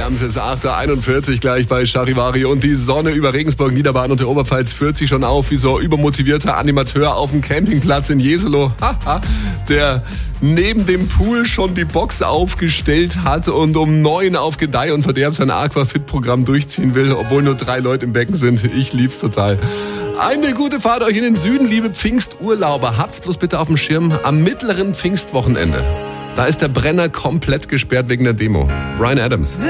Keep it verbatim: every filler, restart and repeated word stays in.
haben es jetzt acht Uhr einundvierzig gleich bei Charivari und die Sonne über Regensburg, Niederbayern und der Oberpfalz führt sich schon auf wie so ein übermotivierter Animateur auf dem Campingplatz in Jeselo, der neben dem Pool schon die Box aufgestellt hat und um neun auf Gedeih und Verderb sein Aquafit-Programm durchziehen will, obwohl nur drei Leute im Becken sind. Ich lieb's total. Eine gute Fahrt euch in den Süden, liebe Pfingsturlauber. Habt's bloß bitte auf dem Schirm am mittleren Pfingstwochenende. Da ist der Brenner komplett gesperrt wegen der Demo. Bryan Adams.